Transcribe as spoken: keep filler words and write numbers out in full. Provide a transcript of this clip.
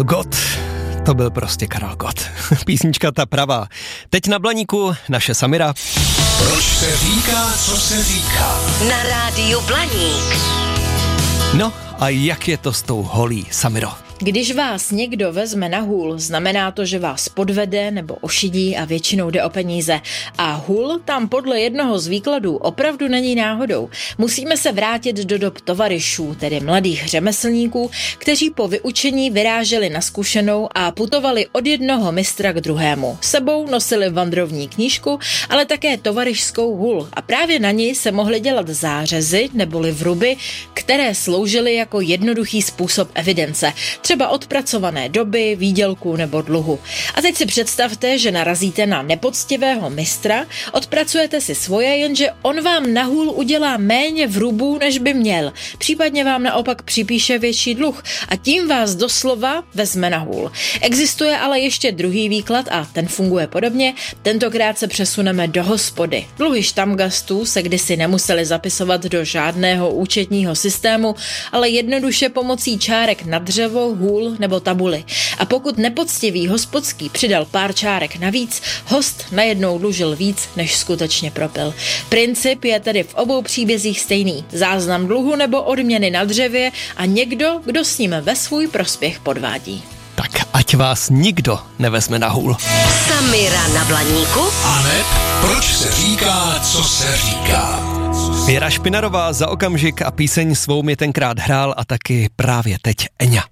Karel Gott. To byl prostě Karel Gott. Písnička ta pravá. Teď na Blaníku naše Samira. Proč se říká, co se říká? Na rádiu Blaník. No a jak je to s tou holí, Samiro? Když vás někdo vezme na hůl, znamená to, že vás podvede nebo ošidí a většinou jde o peníze. A hůl tam podle jednoho z výkladů opravdu není náhodou. Musíme se vrátit do dob tovaryšů, tedy mladých řemeslníků, kteří po vyučení vyráželi na zkušenou a putovali od jednoho mistra k druhému. Sebou nosili vandrovní knížku, ale také tovaryšskou hůl. A právě na ní se mohly dělat zářezy neboli vruby, které sloužily jako jednoduchý způsob evidence. Třeba odpracované doby, výdělků nebo dluhu. A teď si představte, že narazíte na nepoctivého mistra, odpracujete si svoje, jenže on vám na hůl udělá méně vrubů, než by měl. Případně vám naopak připíše větší dluh a tím vás doslova vezme na hůl. Existuje ale ještě druhý výklad a ten funguje podobně. Tentokrát se přesuneme do hospody. Dluhy štamgastů se kdysi nemuseli zapisovat do žádného účetního systému, ale jednoduše pomocí čárek na dřevo, hůl nebo tabuli. A pokud nepoctivý hospodský přidal pár čárek navíc, host najednou dlužil víc, než skutečně propil. Princip je tedy v obou příbězích stejný. Záznam dluhu nebo odměny na dřevě a někdo, kdo s ním ve svůj prospěch podvádí. Tak ať vás nikdo nevezme na hůl. Samira na Blaníku. Aneb, proč se říká, co se říká? Věra Špinarová za okamžik a píseň svou mi tenkrát hrál a taky právě teď Eňa.